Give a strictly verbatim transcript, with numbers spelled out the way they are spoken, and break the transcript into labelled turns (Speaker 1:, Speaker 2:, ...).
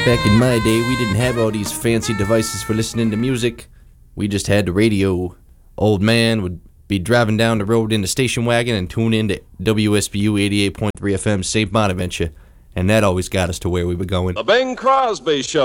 Speaker 1: Back in my day, we didn't have all these fancy devices for listening to music. We just had the radio. Old man would be driving down the road in the station wagon and tune into W S B U eighty-eight point three F M Saint Bonaventure, and that always got us to where we were going.
Speaker 2: The Bing Crosby Show.